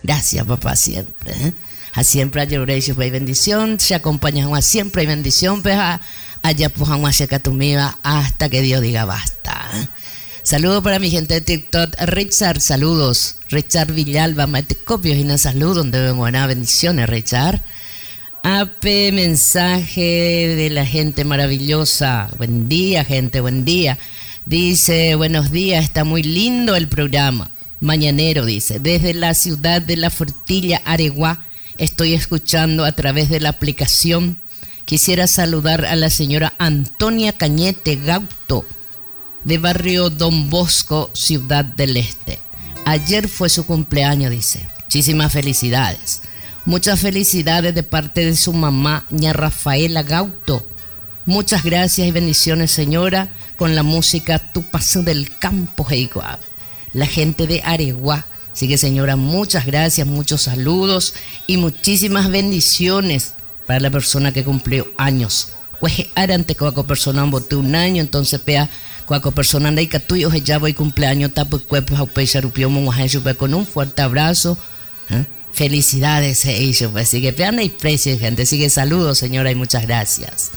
Gracias, papá, siempre. A siempre hay bendición. Se acompaña a siempre hay bendición. Pues allá pues a seca tu miva hasta que Dios diga basta. Saludos para mi gente de TikTok. Richard, saludos. Richard Villalba, Matecopio y una salud donde ven buenas bendiciones, Richard. AP, mensaje de la gente maravillosa. Buen día, gente, buen día. Dice, buenos días, está muy lindo el programa. Mañanero, dice, desde la ciudad de La Fortilla, Areguá, estoy escuchando a través de la aplicación. Quisiera saludar a la señora Antonia Cañete Gauto, de barrio Don Bosco, Ciudad del Este. Ayer fue su cumpleaños, dice. Muchísimas felicidades. Muchas felicidades de parte de su mamá, ña Rafaela Gauto. Muchas gracias y bendiciones, señora, con la música Tu Paso del Campo, Heiguab. La gente de Areguá. Así que, señora, muchas gracias, muchos saludos y muchísimas bendiciones para la persona que cumplió años. Pues arante cuaco persona boté un año, entonces pea cuaco persona anda y catuyo ya voy cumpleaños tapo cuerpo aupecha rupio con un fuerte abrazo. Felicidades, ellos, pues así que vean y precio, gente. Así que saludos, señora, y muchas gracias.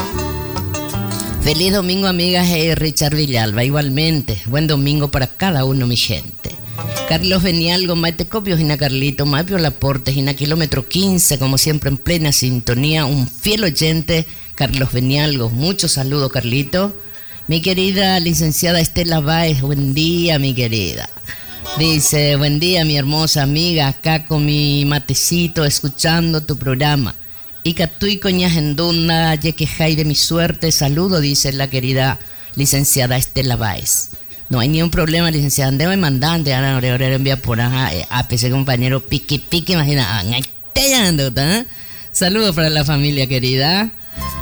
Feliz domingo, amigas, Richard Villalba. Igualmente, buen domingo para cada uno, mi gente. Carlos Benialgo, Maite Copio, Gina Carlito, Mapio Laporte, Gina Kilómetro 15, como siempre en plena sintonía, un fiel oyente, Carlos Benialgo. Muchos saludos, Carlito. Mi querida licenciada Estela Báez, buen día, mi querida. Dice, buen día, mi hermosa amiga, acá con mi matecito, escuchando tu programa. Y Catuy Coñas Endunda, Yequejay de mi suerte, saludo, dice la querida licenciada Estela Báez. No hay ningún problema, licenciada, andemos mandando, ahora envía por a ese compañero piqui, imagina, saludos para la familia querida.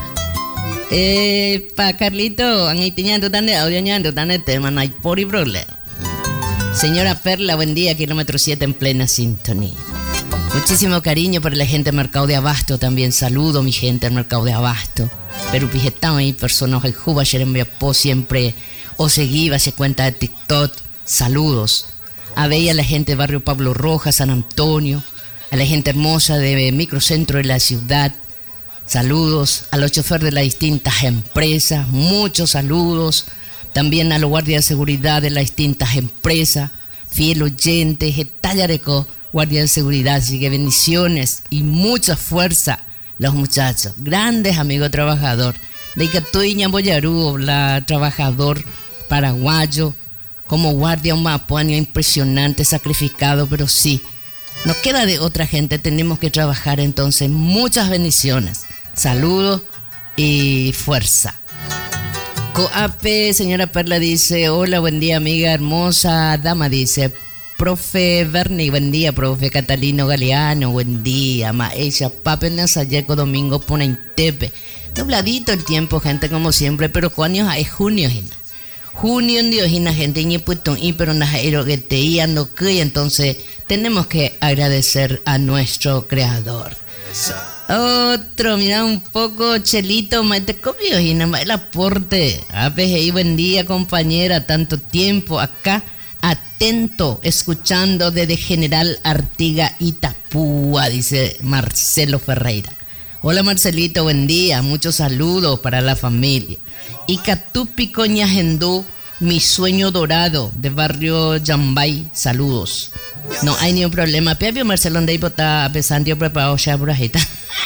Pa Carlito, anitiñando tan de audio ñando tan de tema, no hay por y problema. Señora Perla, buen día, kilómetro 7 en plena sintonía. Muchísimo cariño para la gente del Mercado de Abasto también. Saludo, mi gente del Mercado de Abasto. Pero pijetán ahí, personas de Juba, Xerembiapó, siempre o seguiba, se cuenta de TikTok. Saludos. A veía la gente del barrio Pablo Rojas, San Antonio. A la gente hermosa de microcentro de la ciudad. Saludos. A los choferes de las distintas empresas. Muchos saludos. También a los guardias de seguridad de las distintas empresas, fiel oyentes, Tallareco, guardia de seguridad. Así que bendiciones y mucha fuerza los muchachos, grandes amigos trabajador. De Icatuiña, Boyarú, la trabajador paraguayo, como guardia un mapuaño impresionante, sacrificado, pero sí, nos queda de otra gente, tenemos que trabajar entonces. Muchas bendiciones, saludos y fuerza. Coape, señora Perla dice, hola, buen día, amiga hermosa dama, dice, profe Bernie, buen día, profe Catalino Galeano, buen día, maestra, pape Nazayeco Domingo Ponaintepe, dobladito el tiempo, gente, como siempre, pero cuando es junio, junio en Dios, gente, y puesto, y pero najero que te y ando que, entonces tenemos que agradecer a nuestro creador. Otro, mira un poco, Chelito, Maite Copio y nada más el aporte. APGI, buen día, compañera, tanto tiempo acá, atento, escuchando desde General Artiga, Itapúa, dice Marcelo Ferreira. Hola Marcelito, buen día, muchos saludos para la familia. Y Catupi Coñagendú, mi sueño dorado, de barrio Yambay, saludos. No hay ningún problema. Pepio Marcelo de está pensando preparado ya brajita.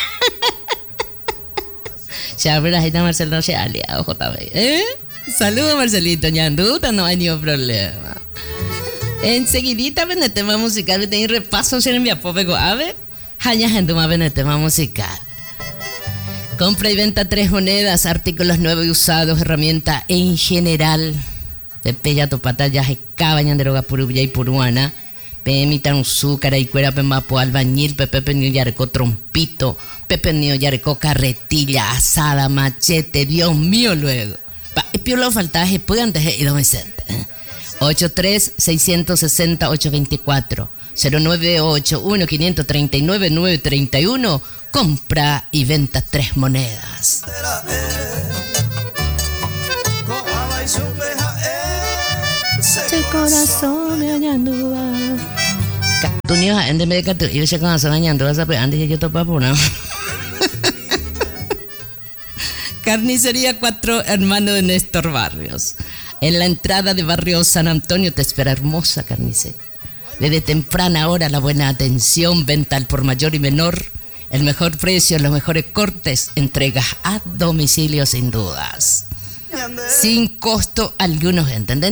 Ya brajita Marcelo se ha aliado JB. Saludos Marcelito, ñanduta, no hay ningún problema. Enseguidita ven el tema musical, tengo repaso se envía popego ave. Haña gente más ven el tema musical. Compra y venta 3 monedas, artículos nuevos y usados, herramienta en general. Pepe ya topata ya se cabañan de droga purubya y puruana. Pemitan azúcar y cuera pemapo albañil, pepe penio yareco trompito, pepe penio yareco carretilla, asada, machete, Dios mío luego. Pio lo faltaje, pues antes de ir a Vicente. 83-660-824, 0981-539-931, compra y venta 3 monedas. Ese corazón me añandúa. Tu niño en vez de que yo se con soñando vas a pegar antes yo topa por una. Carnicería Cuatro Hermanos de Néstor Barrios. En la entrada de Barrio San Antonio te espera hermosa carnicería. Desde temprana hora la buena atención, venta al por mayor y menor, el mejor precio, los mejores cortes, entregas a domicilio sin dudas. Sin costo alguno, ¿entendés?